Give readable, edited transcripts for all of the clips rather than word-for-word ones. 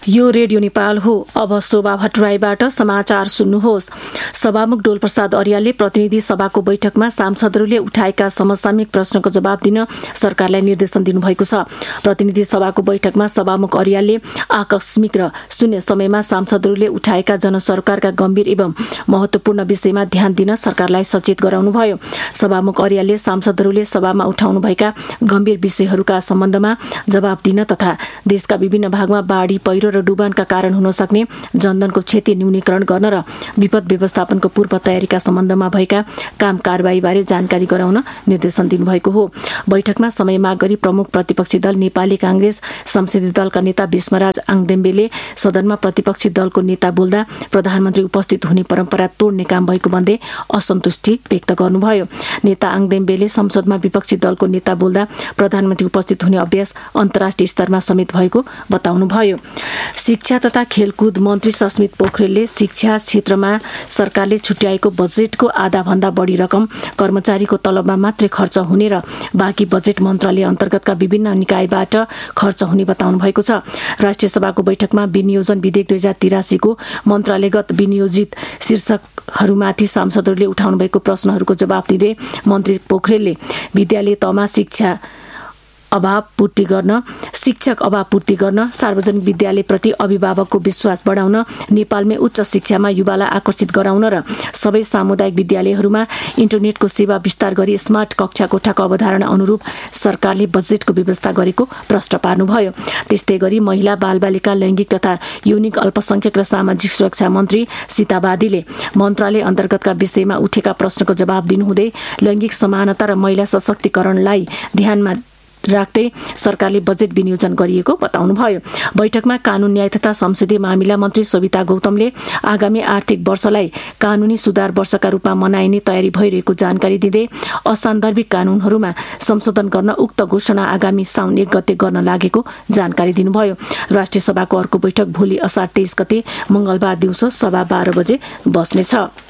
यो रेडियो नेपाल हो। अब शोभा भट्टराईबाट समाचार सुन्नुहोस्। सभामुख डोलप्रसाद अर्यालले प्रतिनिधि सभाको बैठकमा सांसदहरूले उठाएका समसामयिक प्रश्नको जवाब दिन सरकारलाई निर्देशन दिनुभएको छ। प्रतिनिधि सभाको बैठकमा सभामुख अर्यालले आकस्मिक र शून्य समयमा सांसदहरूले उठाएका जनसरकारका गम्भीर एवं महत्वपूर्ण विषयमा ध्यान दिन सरकारलाई सचेत गराउनुभयो। सभामुख अर्यालले सांसदहरूले सभामा उठाउनुभएका गम्भीर विषयहरूका सम्बन्धमा जवाब दिन तथा देशका विभिन्न भागमा बाढी, पहिरो र डुबानका कारण हुन सक्ने जनधनको क्षति न्यूनीकरण गर्न र विपद व्यवस्थापनको पूर्व तयारीका सम्बन्धमा भएका काम कारबाहीबारे जानकारी गराउन निर्देशन दिनुभएको हो। बैठकमा समय माग गरी प्रमुख प्रतिपक्षी दल नेपाली कांग्रेस संसदीय दलका नेता भीष्मराज आङदेम्बेले सदनमा प्रतिपक्षी दलको नेता बोल्दा प्रधानमन्त्री उपस्थित हुने परम्परा तोड्ने काम भएको भन्दै असन्तुष्टि व्यक्त गर्नुभयो। नेता आङदेम्बेले संसदमा विपक्षी दलको नेता बोल्दा प्रधानमन्त्री उपस्थित हुने अभ्यास अन्तर्राष्ट्रिय स्तरमा समेत भएको बताउनुभयो। शिक्षा तथा खेलकुद मन्त्री सस्मित पोखरेलले शिक्षा क्षेत्रमा सरकारले छुट्याएको बजेटको आधाभन्दा बढी रकम कर्मचारीको तलबमा मात्रै खर्च हुने र बाँकी बजेट मन्त्रालय अन्तर्गतका विभिन्न निकायबाट खर्च हुने बताउनु भएको छ। राष्ट्रिय सभाको बैठकमा विनियोजन विधेयक 2083 को मन्त्रालयगत विनियोजित शीर्षकहरूमाथि सांसदहरूले उठाउनु भएको प्रश्नहरूको जवाब दिँदै मन्त्री पोखरेलले विद्यालय तहमा शिक्षक अभाव पूर्ति गर्न, सार्वजनिक विद्यालयप्रति अभिभावकको विश्वास बढाउन, नेपालमै उच्च शिक्षामा युवालाई आकर्षित गराउन र सबै सामुदायिक विद्यालयहरूमा इन्टरनेटको सेवा विस्तार गरी स्मार्ट कक्षा कोठाको अवधारणा अनुरूप सरकारले बजेटको व्यवस्था गरेको प्रश्न पार्नुभयो। त्यस्तै गरी महिला, बालबालिका, लैंगिक तथा यौनिक अल्पसंख्यक र सामाजिक सुरक्षा मन्त्री सीता बादीले मन्त्रालय अन्तर्गतका विषयमा उठेका प्रश्नको जवाब दिनुहुँदै लैंगिक समानता र महिला सशक्तिकरणलाई ध्यानमा राख्दै सरकारले बजेट विनियोजन गरिएको बताउनुभयो। बैठकमा कानून, न्याय तथा संसदीय मामिला मन्त्री शोभिता गौतमले आगामी आर्थिक वर्षलाई कानूनी सुधार वर्षका रूपमा मनाइने तयारी भइरहेको जानकारी दिँदै असान्दर्भिक कानूनहरूमा संशोधन गर्न उक्त घोषणा आगामी साउन 1 गते गर्न लागेको जानकारी दिनुभयो। राष्ट्रिय सभाको अर्को बैठक भोलि असार 23 गते मंगलबार दिउँसो 12:15 बजे बस्नेछ।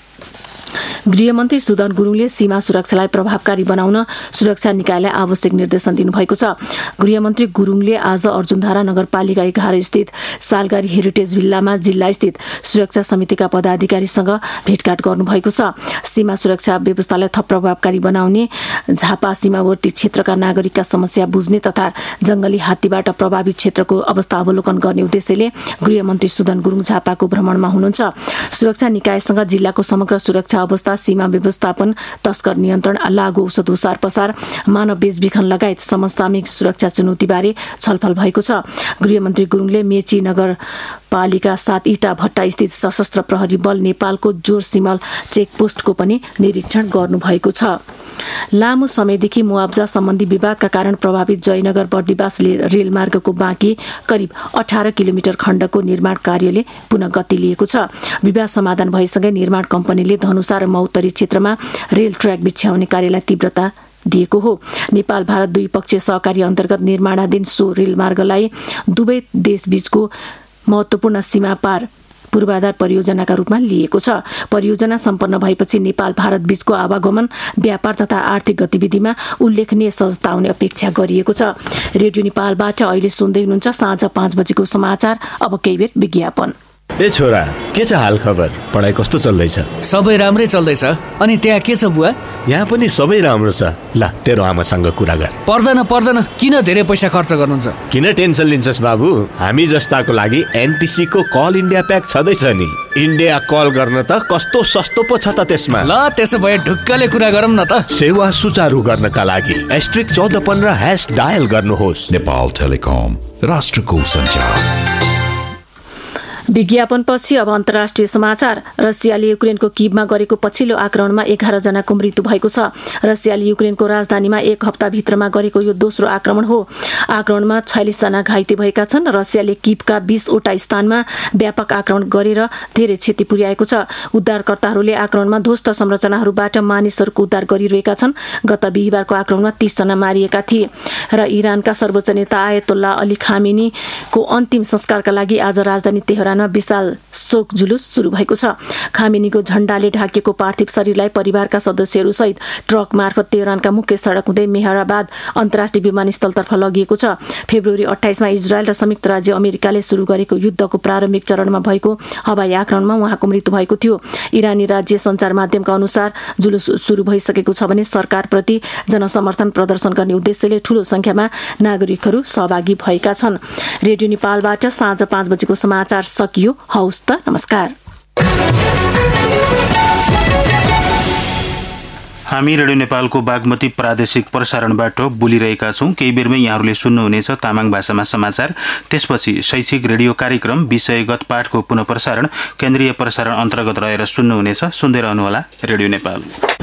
गृहमन्त्री सुदन गुरुङले सीमा सुरक्षालाई प्रभावकारी बनाउन सुरक्षा निकायलाई आवश्यक निर्देशन दिनुभएको छ। गृहमन्त्री गुरुङले आज अर्जुनधारा नगरपालिका 11 स्थित सालगारी हेरिटेज भिल्लामा जिल्ला स्थित सुरक्षा समितिका पदाधिकारीसँग भेटघाट गर्नुभएको छ। सीमा सुरक्षा व्यवस्थालाई थप प्रभावकारी बनाउने, झापा सीमावर्ती क्षेत्रका नागरिकका समस्या बुझ्ने तथा जंगली हात्तीबाट प्रभावित क्षेत्रको अवस्था अवलोकन गर्ने उद्देश्यले गृहमन्त्री सुदन गुरुङ झापाको भ्रमणमा हुनुहुन्छ। सुरक्षा निकायसँग जिल्लाको समग्र सुरक्षा अवस्था, सीमा व्यवस्थापन, तस्कर नियन्त्रण, लागु औषध ओसार पसार, मानव बेचबिखन लगायत समसामयिक सुरक्षा चुनौतीबारे छलफल भएको छ। गृहमन्त्री गुरुङले मेची नगरपालिका 7 इटा भट्टा स्थित सशस्त्र प्रहरी बल नेपालको जोर सिमल चेकपोस्टको पनि निरीक्षण गर्नुभएको छ। लामो समयदेखि मुआब्जा सम्बन्धी विवादका कारण प्रभावित जयनगर बर्दिवास रेलमार्गको बाँकी करिब 18 किलोमिटर खण्डको निर्माण कार्यले पुनः गति लिएको छ। विवाद समाधान भएसँगै निर्माण कम्पनीले धनुषा र मौतरी क्षेत्रमा रेल ट्र्याक बिछ्याउने कार्यलाई तीव्रता दिएको हो। नेपाल भारत द्विपक्षीय सहकारी अन्तर्गत निर्माणाधीन सो रेलमार्गलाई दुवै देशबीचको महत्वपूर्ण सीमा पार पूर्वाधार परियोजनाका रूपमा लिएको छ। परियोजना सम्पन्न भएपछि नेपाल भारत बीचको आवागमन, व्यापार तथा आर्थिक गतिविधिमा उल्लेखनीय सहजता आउने अपेक्षा गरिएको छ। रेडियो नेपालबाट अहिले सुन्दै हुनुहुन्छ साँझ 5 बजेको समाचार। अब केही बेर विज्ञापन। ए छोरा, के छ हाल खबर? पढाइ कस्तो चल्दैछ? सबै राम्रै चल्दैछ। अनि त्यहाँ के छ बुवा? यहाँ पनि सबै राम्रो छ। ल, तेरो आमासँग कुरा गर। पर्दैन, किन धेरै पैसा खर्च गर्नुहुन्छ? किन टेन्सन लिन्छस् बाबु? हामी जस्ताको लागि एनटिसी को कल इन्डिया प्याक छँदैछ नि। इन्डिया कल गर्न त कस्तो सस्तो पो छ त त्यसमा। ल, त्यसो भए ढुक्कले कुरा गरौँ न त। सेवा सुचारू गर्नका लागि *1415# डायल गर्नुहोस्। नेपाल टेलिकम, राष्ट्रको सञ्चार। विज्ञापनपछि अब अन्तर्राष्ट्रिय समाचार। रसियाले युक्रेनको किभमा गरेको पछिल्लो आक्रमणमा 11 जनाको मृत्यु भएको छ। रसियाले युक्रेनको राजधानीमा एक हप्ताभित्रमा गरेको यो दोस्रो आक्रमण हो। आक्रमणमा 46 जना घाइते भएका छन्। रसियाले किभका 20 वटा स्थानमा व्यापक आक्रमण गरेर धेरै क्षति पुर्याएको छ। उद्धारकर्ताहरूले आक्रमणमा ध्वस्त संरचनाहरूबाट मानिसहरूको उद्धार गरिरहेका छन्। गत बिहीबारको आक्रमणमा 30 जना मारिएका थिए र इरानका सर्वोच्च नेता आयतोल्ला अली खामेनीको अन्तिम संस्कारका लागि आज राजधानी तेहरान तेहरानमा विशाल शोक जुलुस सुरु भएको छ। खामेनीको झण्डाले ढाकिएको पार्थिव शरीरलाई परिवारका सदस्यहरू सहित ट्रक मार्फत तेहरानका मुख्य सड़क हुँदै मेहराबाद अन्तर्राष्ट्रिय विमानस्थलतर्फ लगिएको छ। फेब्रुअरी 28 मा इजरायल र संयुक्त राज्य अमेरिकाले सुरु गरेको युद्धको प्रारम्भिक चरणमा भएको हवाई आक्रमणमा उहाँको मृत्यु भएको थियो। इरानी राज्य सञ्चार माध्यमका अनुसार जुलुस सुरु भइसकेको छ भने सरकारप्रति जनसमर्थन प्रदर्शन गर्ने उद्देश्यले ठूलो संख्यामा नागरिकहरू सहभागी भएका छन्। रेडियो नेपालबाट साँझ 5 बजेको समाचार सकियो। हौस् त, नमस्कार। हामी रेडियो नेपालको बागमती प्रादेशिक प्रसारणबाट बोलिरहेका छौं। केही बेरमै यहाँहरूले सुन्नुहुनेछ तामाङ भाषामा समाचार। त्यसपछि शैक्षिक रेडियो कार्यक्रम विषयगत पाठको पुनः प्रसारण केन्द्रीय प्रसारण अन्तर्गत रहेर सुन्नुहुनेछ। सुन्दै रहनुहोला रेडियो नेपाल।